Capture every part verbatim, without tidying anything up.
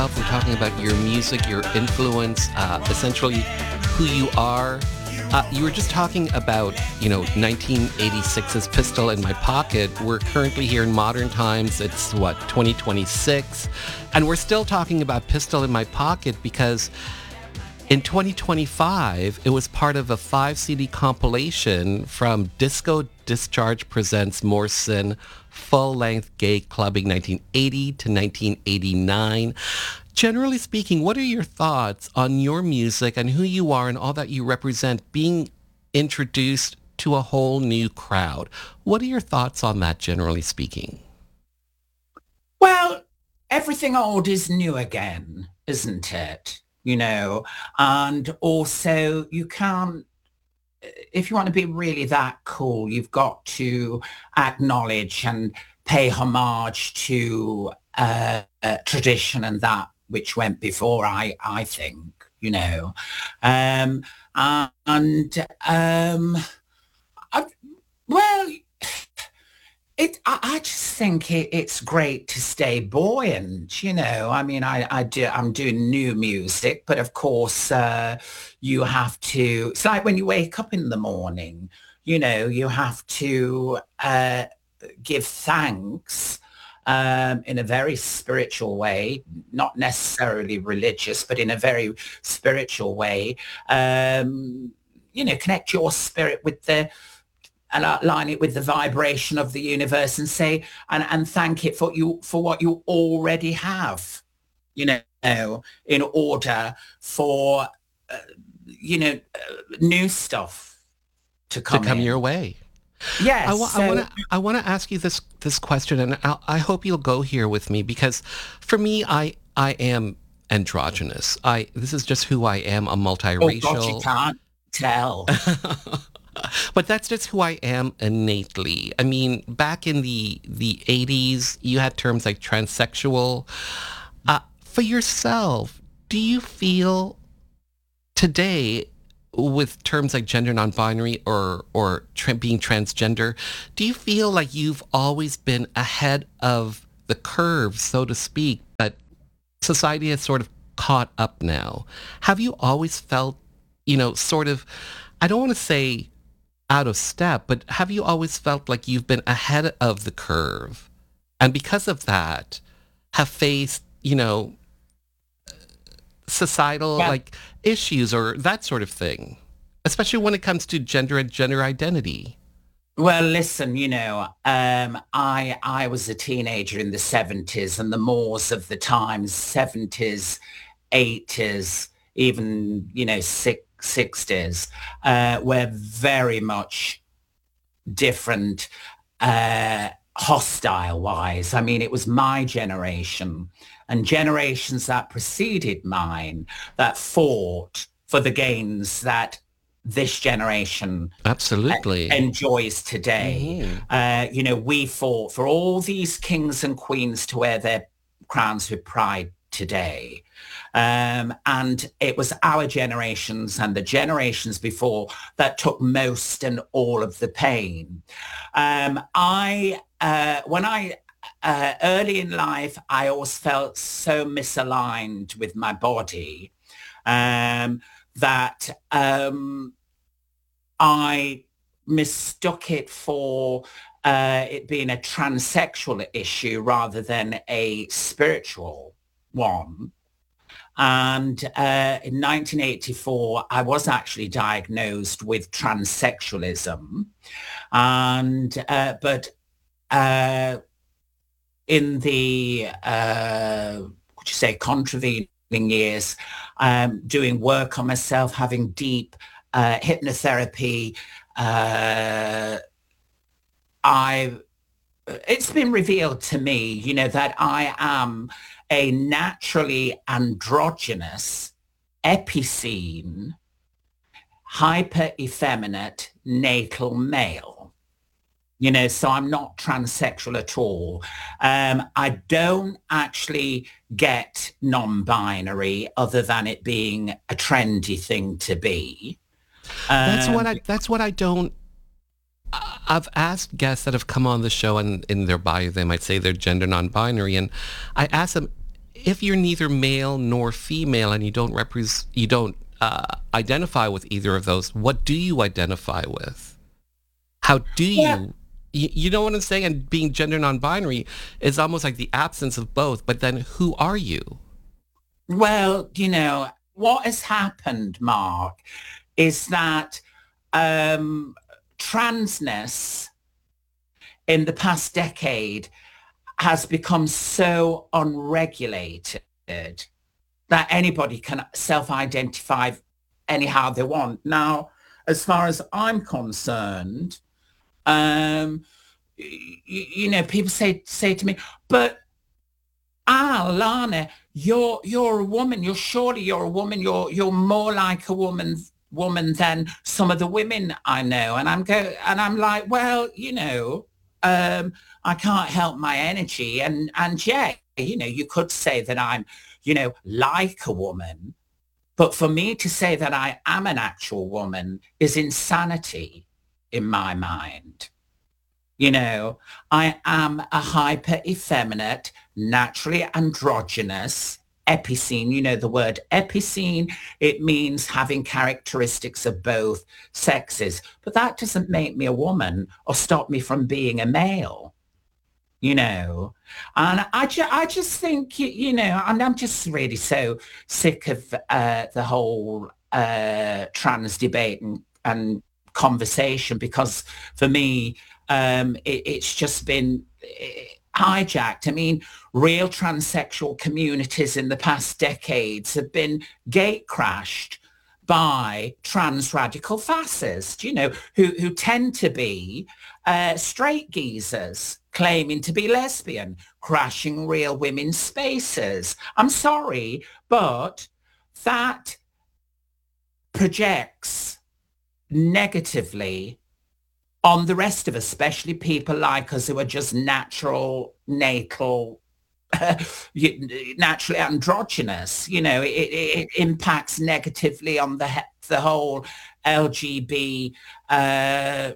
We're talking about your music, your influence, uh, essentially who you are. Uh, you were just talking about, you know, nineteen eighty-six's Pistol in My Pocket. We're currently here in modern times. It's, what, twenty twenty-six? And we're still talking about Pistol in My Pocket because in twenty twenty-five, it was part of a five C D compilation from Disco Discharge Presents More Sin, full-length gay clubbing nineteen eighty to nineteen eighty-nine. Generally speaking, what are your thoughts on your music and who you are and all that you represent being introduced to a whole new crowd? What are your thoughts on that, generally speaking? Well, everything old is new again, isn't it? You know, and also you can't, if you want to be really that cool, you've got to acknowledge and pay homage to uh, uh, tradition and that which went before, I, I think, you know. Um, and, um, I, well, It, I, I just think it, it's great to stay buoyant, you know. I mean, I, I do, I'm doing new music, but of course, uh, you have to, it's like when you wake up in the morning, you know, you have to uh, give thanks um, in a very spiritual way, not necessarily religious, but in a very spiritual way. Um, you know, connect your spirit with the, and align it with the vibration of the universe and say, and, and thank it for you, for what you already have, you know, in order for, uh, you know, uh, new stuff to come to come in. your way. Yes. I, wa- so, I want to I want to ask you this this question, and I'll, I hope you'll go here with me, because for me, I I am androgynous. I this is just who I am. I'm multiracial. Oh God, you can't tell. But that's just who I am innately. I mean, back in the the eighties, you had terms like transsexual. Uh, for yourself, do you feel today, with terms like gender non-binary or or tra- being transgender, do you feel like you've always been ahead of the curve, so to speak, that society has sort of caught up now? Have you always felt, you know, sort of, I don't want to say out of step, but have you always felt like you've been ahead of the curve, and because of that have faced, you know, societal Yeah. like issues or that sort of thing, especially when it comes to gender and gender identity? Well, listen, you know, um, I I was a teenager in the seventies, and the mores of the times, seventies, eighties, even, you know, six, sixties, uh, were very much different, uh, hostile-wise. I mean, it was my generation and generations that preceded mine that fought for the gains that this generation Absolutely. uh, enjoys today. Mhm. Uh, you know, we fought for all these kings and queens to wear their crowns with pride today. Um, and it was our generations and the generations before that took most and all of the pain. Um, I, uh, when I, uh, early in life, I always felt so misaligned with my body um, that um, I mistook it for uh, it being a transsexual issue rather than a spiritual one. And uh, in nineteen eighty-four, I was actually diagnosed with transsexualism. And, uh, but uh, in the, uh, what you say, contravening years, um, doing work on myself, having deep uh, hypnotherapy, uh, I it's been revealed to me, you know, that I am a naturally androgynous, epicene, hyper-effeminate natal male. You know, so I'm not transsexual at all. Um, I don't actually get non-binary other than it being a trendy thing to be. That's what Um, I that's what I don't I- I've asked guests that have come on the show, and in their bio they might say they're gender non-binary, and I ask them, if you're neither male nor female and you don't repres you don't uh, identify with either of those, what do you identify with? How do Yeah. you, you, you know what I'm saying? And being gender non-binary is almost like the absence of both, but then who are you? Well, you know, what has happened, Mark, is that um, transness in the past decade has become so unregulated that anybody can self-identify anyhow they want. Now, as far as I'm concerned, um, you, you know, people say say to me, but ah, Lana, you're you're a woman. You're surely you're a woman. You're you're more like a woman woman than some of the women I know. And I'm go and I'm like, well, you know, um, I can't help my energy. And and yeah, you know, you could say that I'm, you know, like a woman. But for me to say that I am an actual woman is insanity in my mind. You know, I am a hyper effeminate, naturally androgynous epicene. You know, the word epicene, it means having characteristics of both sexes. But that doesn't make me a woman or stop me from being a male. You know, and I, ju- I just think, y- you know, and I'm just really so sick of uh, the whole uh, trans debate and, and conversation, because for me, um, it, it's just been eh, hijacked. I mean, real transsexual communities in the past decades have been gate crashed by trans radical fascists, you know, who, who tend to be uh, straight geezers claiming to be lesbian, crashing real women's spaces. I'm sorry, but that projects negatively on the rest of us, especially people like us who are just natural, natal, naturally androgynous. You know, it, it, it impacts negatively on the he- the whole L G B uh,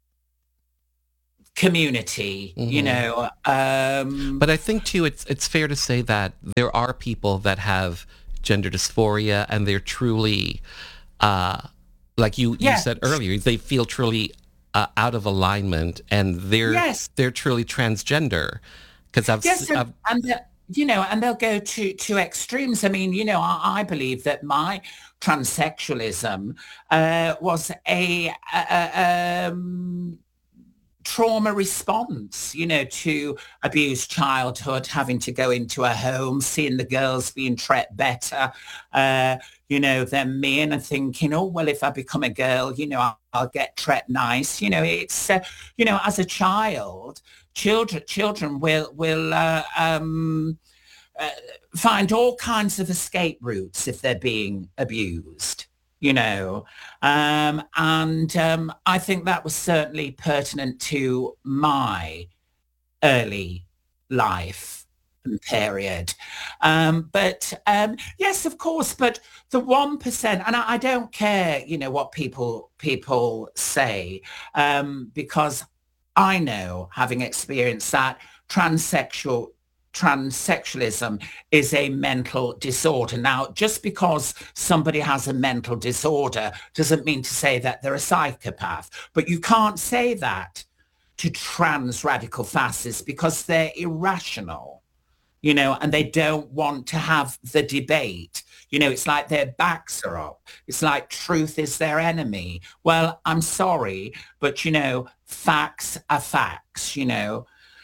community. You Mhm. know, um, But I think too, it's it's fair to say that there are people that have gender dysphoria, and they're truly, uh, like you you yeah, said earlier, they feel truly uh, out of alignment, and they're yes, they're truly transgender. Because I've, s- yes, and, I've and the, you know, and they'll go to to extremes. I mean, you know, I, I believe that my transsexualism uh, was a, a, a um, trauma response, you know, to abused childhood, having to go into a home, seeing the girls being treated better, uh, you know, than me, and thinking, oh, well, if I become a girl, you know, I'll, I'll get treated nice. You know, it's, uh, you know, as a child, children, children will, will, uh, um, uh, find all kinds of escape routes if they're being abused, you know. Um, and um, I think that was certainly pertinent to my early life and period. Um, but um, yes, of course, but the one percent, and I, I don't care, you know, what people people say, um, because I know, having experienced that, transsexual transsexualism is a mental disorder. Now, just because somebody has a mental disorder doesn't mean to say that they're a psychopath. But you can't say that to trans radical fascists because they're irrational, you know, and they don't want to have the debate. You know, it's like their backs are up. It's like truth is their enemy. Well, I'm sorry, but, you know, facts are facts, you know.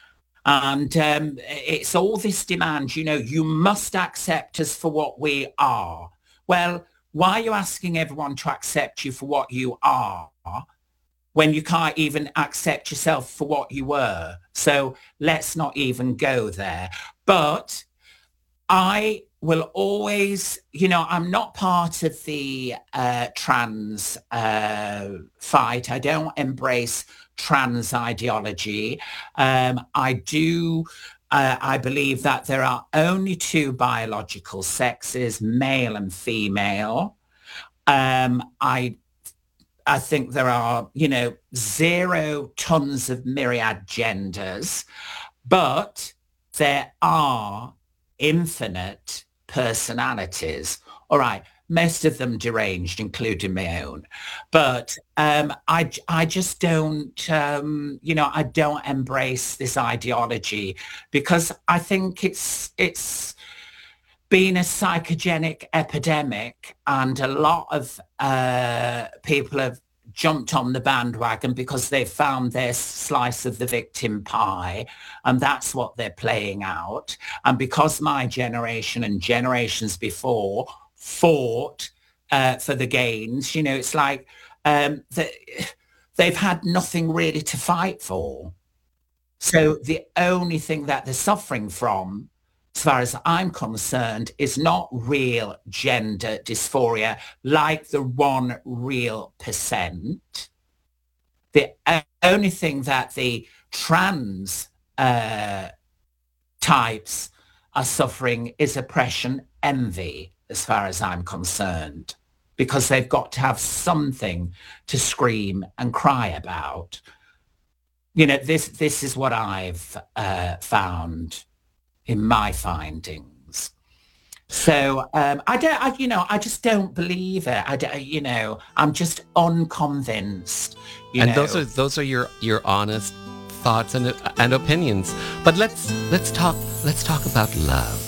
And um, it's all this demand, you know, you must accept us for what we are. Well, why are you asking everyone to accept you for what you are when you can't even accept yourself for what you were? So let's not even go there. But I will always, you know, I'm not part of the uh, trans uh, fight. I don't embrace trans ideology. Um, I do, uh, I believe that there are only two biological sexes, male and female. Um, I I think there are, you know, zero tons of myriad genders, but there are infinite personalities. All right, most of them deranged, including my own. But um, I, I just don't, um, you know, I don't embrace this ideology because I think it's it's been a psychogenic epidemic, and a lot of uh, people have jumped on the bandwagon because they found their slice of the victim pie, and that's what they're playing out. And because my generation and generations before fought uh, for the gains, you know, it's like um, the, they've had nothing really to fight for. So the only thing that they're suffering from, as far as I'm concerned, is not real gender dysphoria like the one real percent. The only thing that the trans uh, types are suffering is oppression, envy, as far as I'm concerned, because they've got to have something to scream and cry about. You know, this this is what I've uh, found in my findings. So um, I don't, I, you know, I just don't believe it. I don't, you know, I'm just unconvinced. You And know. those are those are your your honest thoughts and and opinions. But let's let's talk let's talk about love.